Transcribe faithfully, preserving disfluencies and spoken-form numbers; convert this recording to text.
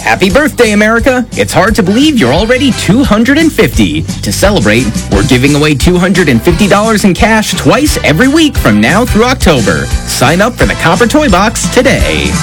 Happy birthday, America! It's hard to believe you're already two hundred fifty. To celebrate, we're giving away two hundred fifty dollars in cash twice every week from now through October. Sign up for the Copper Toy Box today.